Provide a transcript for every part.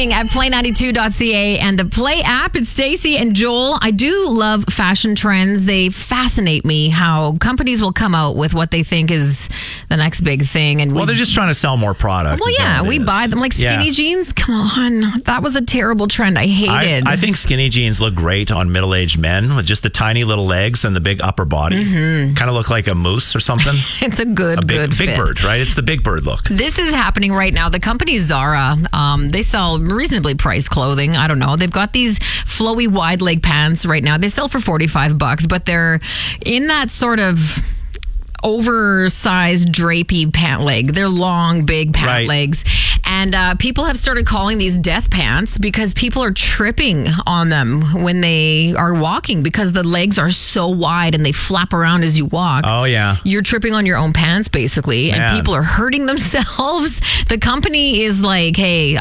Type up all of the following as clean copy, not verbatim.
shopping at play92.ca and the Play app. It's Stacey and Joel. I do love fashion trends. They fascinate me how companies will come out with what they think is the next big thing. And they're just trying to sell more product. Well, yeah, we buy them like skinny jeans. Come on. That was a terrible trend. I hated. I think skinny jeans look great on middle-aged men with just the tiny little legs and the big upper body. Kind of look like a moose or something. It's a good big fit. Bird, right? It's the big bird look. This is happening right now. The company Zara, they sell reasonably priced clothing. I don't know. They've got these flowy wide leg pants right now. They sell for $45, but they're in that sort of oversized drapey pant leg. They're long, big pant legs. And people have started calling these death pants because people are tripping on them when they are walking because the legs are so wide and they flap around as you walk. Oh, yeah. You're tripping on your own pants, basically, and people are hurting themselves. The company is like, hey,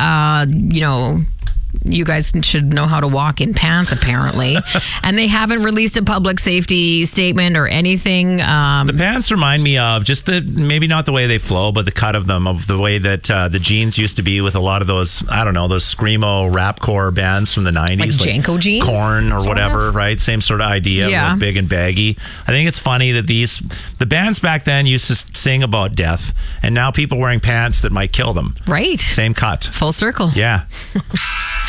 you guys should know how to walk in pants, apparently. And they haven't released a public safety statement or anything. The pants remind me of just maybe not the way they flow, but the cut of them, of the way that the jeans used to be with a lot of those, I don't know, those screamo rapcore bands from the 90s. Like Janko jeans? Korn or whatever, right? Same sort of idea, yeah. Big and baggy. I think it's funny that the bands back then used to sing about death, and now people wearing pants that might kill them. Right. Same cut. Full circle. Yeah.